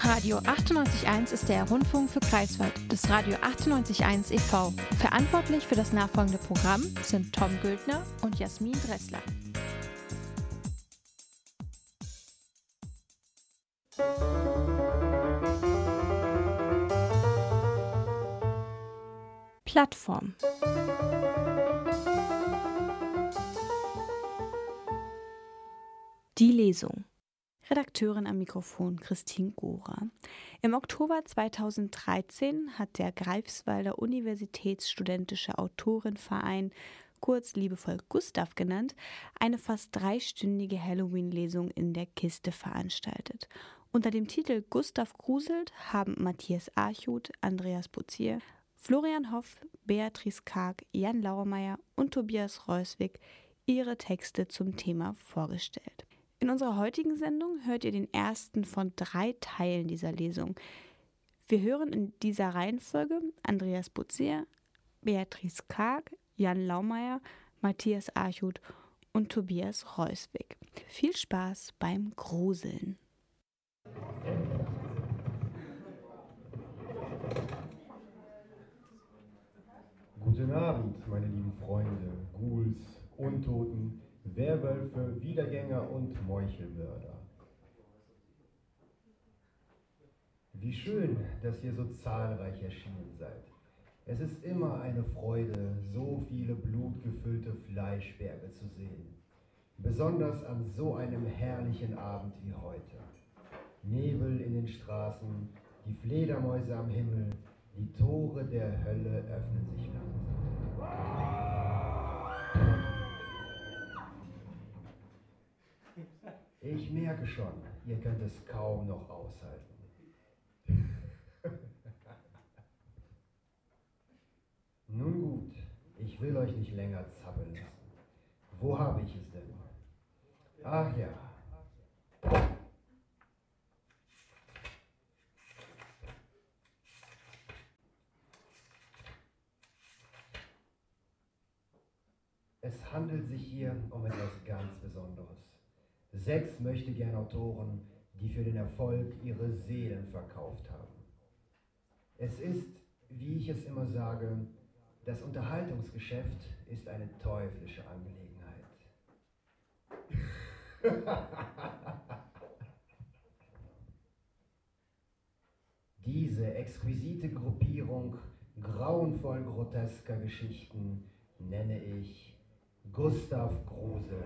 Radio 98.1 ist der Rundfunk für Greifswald des Radio 98.1 e.V. Verantwortlich für das nachfolgende Programm sind Tom Güldner und Jasmin Dressler. Plattform. Die Lesung. Redakteurin am Mikrofon Christine Gohrer. Im Oktober 2013 hat der Greifswalder Universitätsstudentische Autorenverein, kurz liebevoll Gustav genannt, eine fast 3-stündige Halloween-Lesung in der Kiste veranstaltet. Unter dem Titel Gustav gruselt haben Matthias Archut, Andreas Buzier, Florian Hoff, Beatrice Karg, Jan Lauermeier und Tobias Reuswig ihre Texte zum Thema vorgestellt. In unserer heutigen Sendung hört ihr den ersten von 3 Teilen dieser Lesung. Wir hören in dieser Reihenfolge Andreas Buzier, Beatrice Karg, Jan Lauermeier, Matthias Archut und Tobias Reuswig. Viel Spaß beim Gruseln. Guten Abend, meine lieben Freunde, Ghouls, Untoten, Werwölfe, Wiedergänger und Meuchelmörder. Wie schön, dass ihr so zahlreich erschienen seid. Es ist immer eine Freude, so viele blutgefüllte Fleischberge zu sehen. Besonders an so einem herrlichen Abend wie heute. Nebel in den Straßen, die Fledermäuse am Himmel, die Tore der Hölle öffnen sich langsam. Ich merke schon, ihr könnt es kaum noch aushalten. Nun gut, ich will euch nicht länger zappeln lassen. Wo habe ich es denn? Ach ja. Es handelt sich hier um etwas ganz Besonderes. 6 Möchtegern-Autoren, die für den Erfolg ihre Seelen verkauft haben. Es ist, wie ich es immer sage, das Unterhaltungsgeschäft ist eine teuflische Angelegenheit. Diese exquisite Gruppierung grauenvoll grotesker Geschichten nenne ich Gustav Grusel.